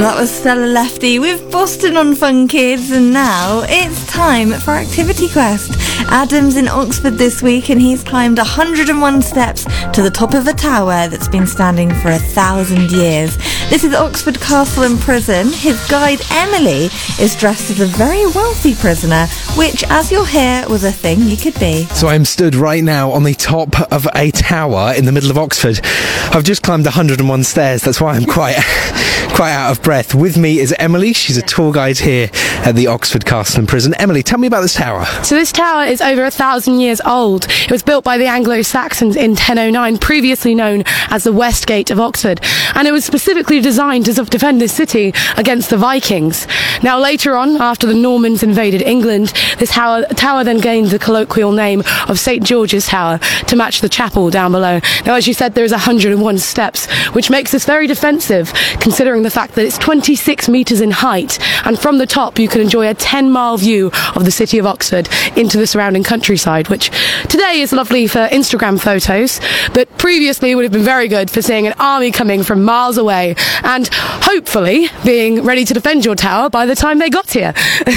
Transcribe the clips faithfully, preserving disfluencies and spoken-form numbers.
That was Stella Lefty with Boston on Fun Kids, and now it's time for Activity Quest. Adam's in Oxford this week and he's climbed one hundred and one steps to the top of a tower that's been standing for a thousand years. This is Oxford Castle and Prison. His guide Emily is dressed as a very wealthy prisoner, which, as you'll hear, was a thing you could be. So I'm stood right now on the top of a tower in the middle of Oxford. I've just climbed one hundred and one stairs, that's why I'm quite quite out of breath. With me is Emily. She's a tour guide here at the Oxford Castle and Prison. Emily, tell me about this tower. So this tower is over a thousand years old. It was built by the Anglo-Saxons in ten oh nine, previously known as the West Gate of Oxford, and it was specifically designed to defend this city against the Vikings. Now later on, after the Normans invaded England, this tower, tower then gained the colloquial name of Saint George's Tower to match the chapel down below. Now, as you said, there's one hundred and one steps, which makes this very defensive, considering the fact that it's twenty-six metres in height, and from the top you can enjoy a ten mile view of the city of Oxford into the surrounding countryside, which today is lovely for Instagram photos, but previously would have been very good for seeing an army coming from miles away and hopefully being ready to defend your tower by the time they got here.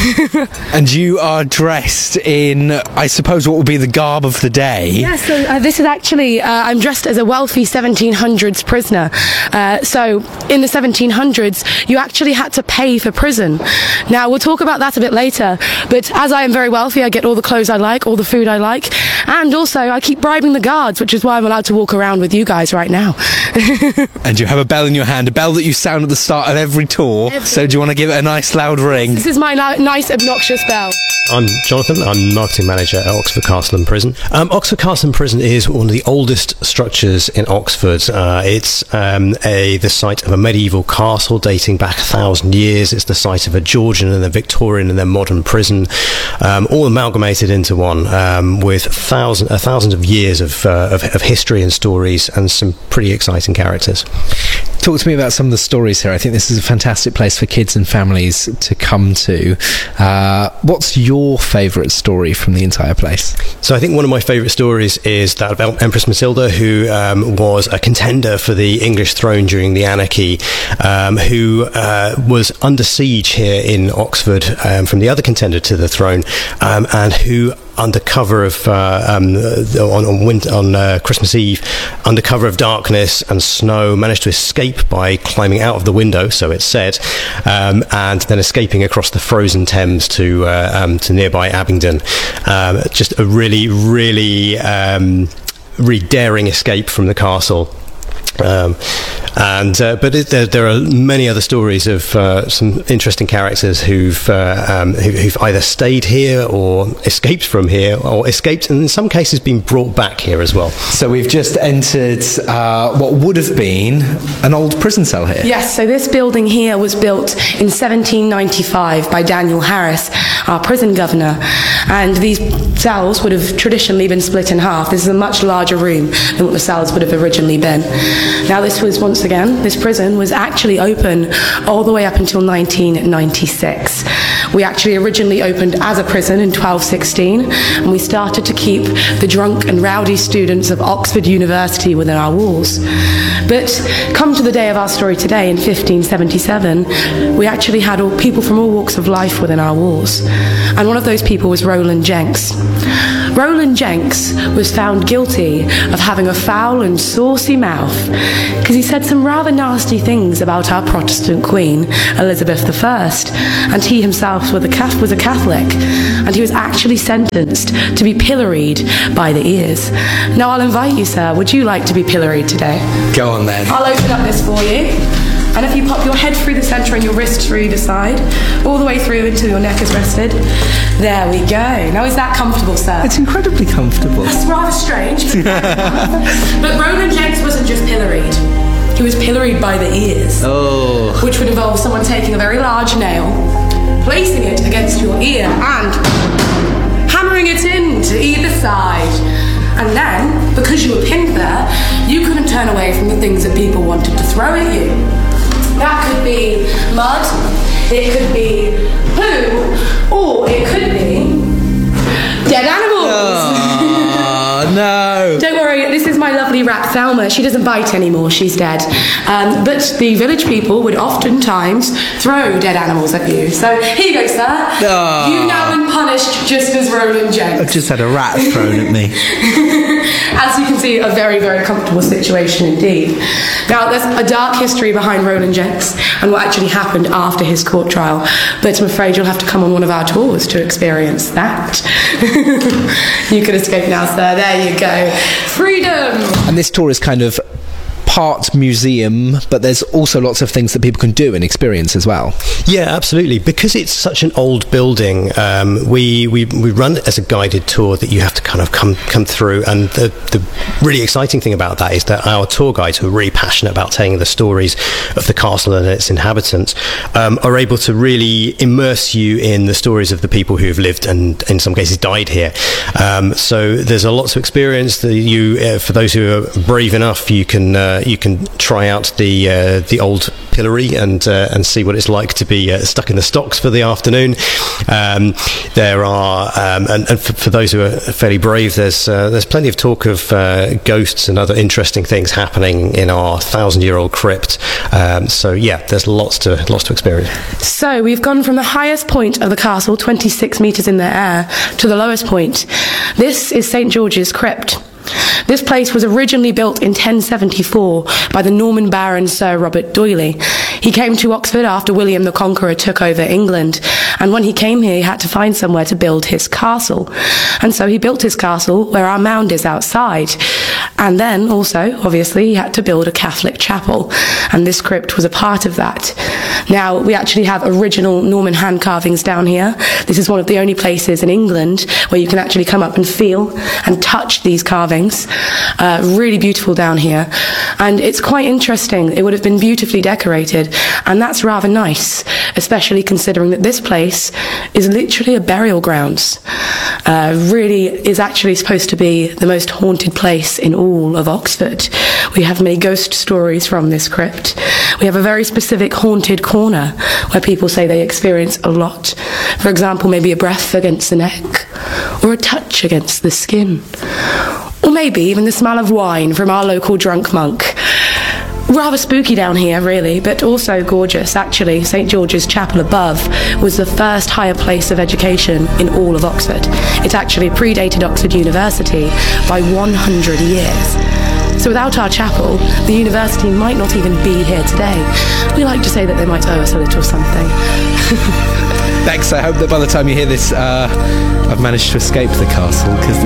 And you are dressed in, I suppose, what will be the garb of the day. Yeah, so uh, this is actually, uh, I'm dressed as a wealthy seventeen hundreds prisoner. Uh, so in the seventeen hundreds, you actually had to pay for prison. Now, we'll talk about that a bit later, but as I am very wealthy, I get all the clothes I like, all the food I like, and also I keep bribing the guards, which is why I'm allowed to walk around with you guys right now. And you have a bell in your hand, a bell that you sound at the start of every tour. Every. So do you want to give it a nice loud ring? This is my ni- nice obnoxious bell. I'm Jonathan, I'm marketing manager at Oxford Castle and Prison. Um, Oxford Castle and Prison is one of the oldest structures in Oxford. Uh, it's um, a, the site of a medieval castle dating back a thousand years. It's the site of a Georgian and a Victorian and then modern prison, um, all amalgamated into one, um, with thousand, uh, thousands of years of, uh, of, of history and stories and some pretty exciting characters. Talk to me about some of the stories here. I think this is a fantastic place for kids and families to come to. Uh, what's your favourite story from the entire place? So I think one of my favourite stories is that of Empress Matilda, who um, was a contender for the English throne during the anarchy, um, who uh, was under siege here in Oxford um, from the other contender to the throne, um, and who, under cover of uh, um, on on, winter, on uh, Christmas Eve, under cover of darkness and snow, managed to escape by climbing out of the window, so it's said, um, and then escaping across the frozen Thames to uh, um, to nearby Abingdon. Um, just a really, really, um, really daring escape from the castle. Um, and uh, but it, there, there are many other stories of uh, some interesting characters who've uh, um, who, who've either stayed here or escaped from here, or escaped and in some cases been brought back here as well. So we've just entered uh, what would have been an old prison cell here. Yes, so this building here was built in seventeen ninety-five by Daniel Harris, our prison governor, and these cells would have traditionally been split in half. This is a much larger room than what the cells would have originally been. Now, this was, once again, this prison was actually open all the way up until nineteen ninety-six. We actually originally opened as a prison in twelve sixteen, and we started to keep the drunk and rowdy students of Oxford University within our walls. But come to the day of our story today, in fifteen seventy-seven, we actually had all, people from all walks of life within our walls. And one of those people was Roland Jenks. Roland Jenks was found guilty of having a foul and saucy mouth because he said some rather nasty things about our Protestant Queen, Elizabeth the First, and he himself was a Catholic, and he was actually sentenced to be pilloried by the ears. Now, I'll invite you, sir. Would you like to be pilloried today? Go on then. I'll open up this for you. And if you pop your head through the centre and your wrists through either side, all the way through until your neck is rested. There we go. Now, is that comfortable, sir? It's incredibly comfortable. That's rather strange. But Roland Jenks wasn't just pilloried. He was pilloried by the ears. Oh. Which would involve someone taking a very large nail, placing it against your ear and hammering it in to either side. And then, because you were pinned there, you couldn't turn away from the things that people wanted to throw at you. That could be mud, it could be poo, or it could be dead animals. Oh, no. Don't worry, this is my lovely rap Thelma, she doesn't bite anymore, she's dead. Um, but the village people would oftentimes throw dead animals at you. So here you go, sir. Oh. You've now been punished just as Roland Jenks. I've just had a rat thrown at me. As you can see, a very, very comfortable situation indeed. Now, there's a dark history behind Roland Jenks and what actually happened after his court trial, but I'm afraid you'll have to come on one of our tours to experience that. You can escape now, sir. There you go. Freedom! And this tour is kind of part museum, but there's also lots of things that people can do and experience as well. Yeah, absolutely. Because it's such an old building, um, we, we we run it as a guided tour that you have to kind of come come through. And the, the really exciting thing about that is that our tour guides, who are really passionate about telling the stories of the castle and its inhabitants, um, are able to really immerse you in the stories of the people who have lived and, in some cases, died here. Um, so there's a lot to experience. The, you, uh, for those who are brave enough, you can. Uh, You can try out the uh, the old pillory and uh, and see what it's like to be uh, stuck in the stocks for the afternoon. Um, there are um, and, and for, for those who are fairly brave, there's uh, there's plenty of talk of uh, ghosts and other interesting things happening in our thousand-year-old crypt. Um, so yeah, there's lots to lots to experience. So we've gone from the highest point of the castle, twenty-six metres in the air, to the lowest point. This is Saint George's Crypt. This place was originally built in ten seventy-four by the Norman Baron Sir Robert D'Oyley. He came to Oxford after William the Conqueror took over England, and when he came here he had to find somewhere to build his castle. And so he built his castle where our mound is outside. And then also, obviously, he had to build a Catholic chapel, and this crypt was a part of that. Now, we actually have original Norman hand carvings down here. This is one of the only places in England where you can actually come up and feel and touch these carvings. Uh, really beautiful down here. And it's quite interesting. It would have been beautifully decorated, and that's rather nice, especially considering that this place is literally a burial grounds. Uh, really is actually supposed to be the most haunted place in all of Oxford. We have many ghost stories from this crypt. We have a very specific haunted corner where people say they experience a lot. For example, maybe a breath against the neck, or a touch against the skin, or maybe even the smell of wine from our local drunk monk. Rather spooky down here, really, but also gorgeous. Actually, Saint George's Chapel above was the first higher place of education in all of Oxford. It actually predated Oxford University by one hundred years. So without our chapel, the university might not even be here today. We like to say that they might owe us a little something. Bex, I hope that by the time you hear this, uh, I've managed to escape the castle, because